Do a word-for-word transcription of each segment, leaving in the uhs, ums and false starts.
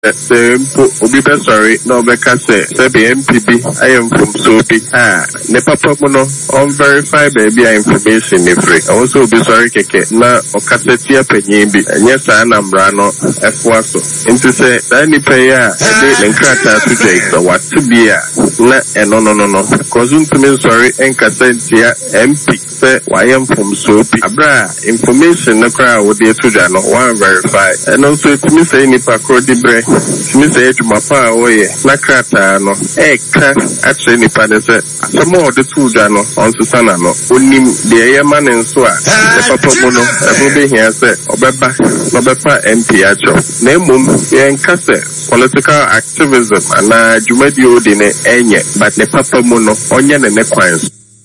the Obi sorry, no Becase, Sebi M P B, I am from Sopi. Ah, ne papa mono, on verify baby information if free. I also be sorry, Keke, na Okasetia Penimbi, and yes, I am Brano, F-Waso. Into say, any payer, and Krata today, so what to be a, no, no, no, no, because to me, sorry, and Casentia M P, say, I am from Sopi. Abra, information, no crowd with the Tujano, one verify, and also to me say, Nipa Crodibre. Me say to my pa away, Nakrata no, eh, actually, Nipanese, some more the two jano on Susana no, only the man and so the papa mono, I will be here, say, Obeba, Obepa M P Acho, Nemum, Yan Casse, political activism, and I Jumedio Dine, Enye, but the papa mono, onion and neckines.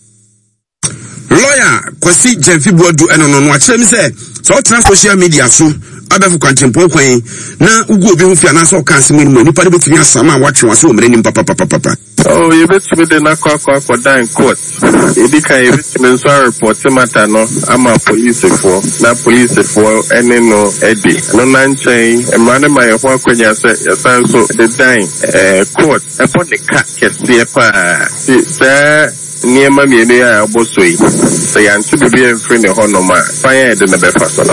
Lawyer, Kwasi Jenfi Bodu, and on what Chem said, so trans social media so. Abefu kwantempo kwen na ugu obi hu fi anaso kanse mu mu nipa de betimi asama watwe waso omreni papa papa papa oh you betimi de na kwa kwa kwa dan court ebi kan you betimi so report matter no ama police for na police for ene no edi no na nchen emrane ma ye ho akwanya se yasan so the dan eh court e pon the cat kese pa se niema mi ene ya obosoi se yantu bibi enfre ne ho no ma fire de na be faso no.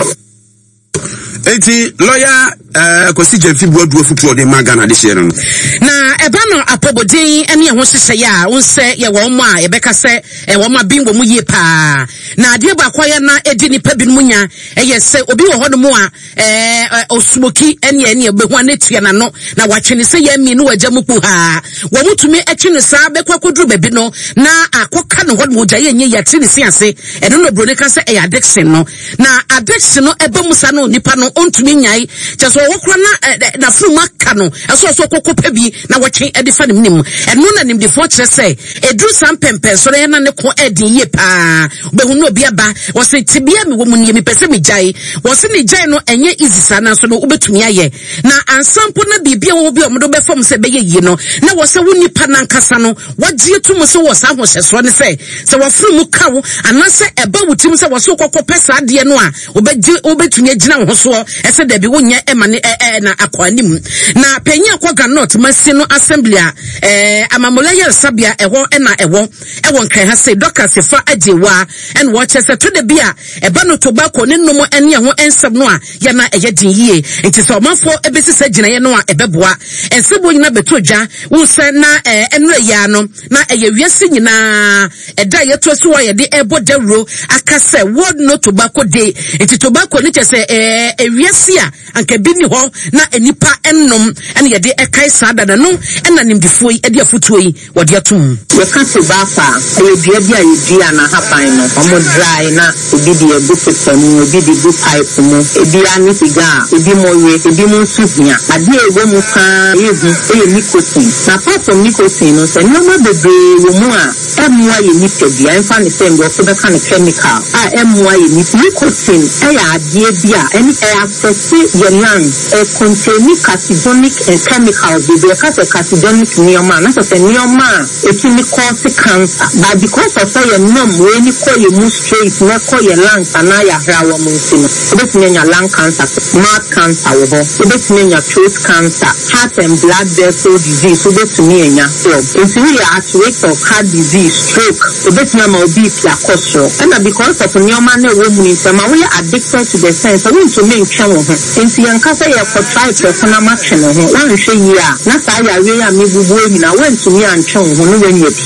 Eti lawyer uh Kwasi Jenfi Bodu futu de magana de share no na eba no apobodin ene ho hyehyɛ ya won se ye wo mo a ye beka se e wo ma bingo mu yie pa na ade ba kwaya na edi ni pa bi mu nya eye se obi wo ho no mo a eh osmoki ene ene be ho anetua na no na watwene se ye mi no wagya mu pu ha wo mutumi etwene sa be kwakoduru ba bi no na akoka no ho no gya ye nye ya tini se ase eno no bro ne ka se e addiction no na addiction no eba musa no nipa no ontumi nyai just wokra na na fruma ka no eso so kokopa bi na wotwe e defa nim nim eno na nim defo kire say edru sam pempe so na ne ko edin ye pa behu no obi aba wo se tibia me wo mu nie me pese me jai wo se ne jai no enye easy sana so no obetumi aye na ansampo na bibia wo bi omdo be fam se be ye yi no na wo se wo nipa na nkasa no wagye tumu so wo sa ho hyeso ne se se wo frumu ka wo anase eba wutim se wo so kokopa sa de no a obegye obetumi agina wo so ese da bi wonya emane eh na akwanim na panyi akwaga not masi no assembly a eh amamolaya sabia ewo na ewo ewo nkan ha say doctor sefa ajewa and watch say to the bia eba no tobacco ne nom ene ho ensem no a ya na eye din yie enti so manfo ebesi sa gina ye no a ebeboa ensebo nyina betodwa wo se na eh enra ya no na eye wiase nyina eda ye to so ye de ebo dawro akase word no tobacco day enti tobacco ne chese eh ewiase a anka bi ni ho na enipa ennom ene ye de ekai sada da no ena nimdifo yi ede afutuo yi wode atum we ka se ba fa e dua bia ye dua na hapan no omo dry na obi de egu pepam obi de gu pipe mu ebi ani siga ebi mo we ebi mo subia ade ego mu ka ehu e nicotine na part of nicotine no se no ma bebe wo mu a emwa ye nipebia enfa ne se ndo so be ka ne chemical a emwa ye nicotine e ya ade bia eni e affect your lungs e contain carcinogenic chemicals they cause carcinogenic neoma na so neoma e can cause cancer but because of your numb when you call your straight na call your lungs and ya hawa mu nsino this mean your lung cancer mouth cancer wo ho this mean your throat cancer heart and blood vessel disease so this mean ya so if you are at risk of heart disease stroke this mean ma obi pia kosro and because of neoma na wo mu nsema we are addicted to the sense we to make twa wo ho nti yankasa ya ko try to na ma twa wo ho wan hwe yi a na sa ya we ya mebubu emi na wan to me antwa wo ho no wanya bi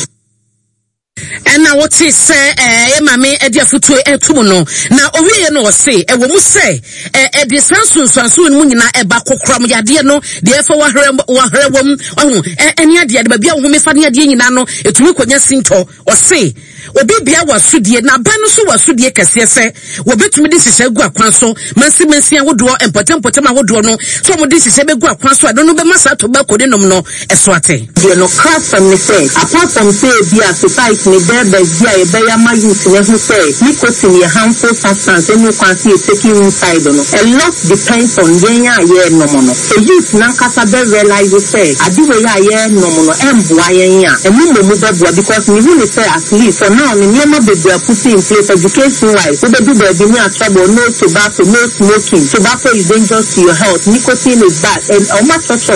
ena woti se eh mame ede afutu etum no na owiye no se e wo mu se eh de sansu sansu no nyina e ba kokram yade no de efa wa hre wa hre wom ohu eni ade de ba bia wo me fa ne ade nyina no etumi konya sinto o se obi bia wasudie na ba no so wasudie kese se wo betumi de sise gu akwan so mansi mansi awodo empotem potem awodo no so mo de sise be gu akwan so ado no be masa to ba ko de nom no eso ate de no craft from the say apart from say bia society ne there be bia e be ya ma youth ne ho say nicotine ye harmful substance any can see taking inside no a lot depends on yenya ye no mo no a youth nan kasa be realize say adi we ya ye no mo no emboa yenya emu mo mo be boa because me who say at least now the normal baby are putting in place education wise. We do the near trouble, no tobacco, no smoking. Tobacco is dangerous to your health. Nicotine is bad. And how much also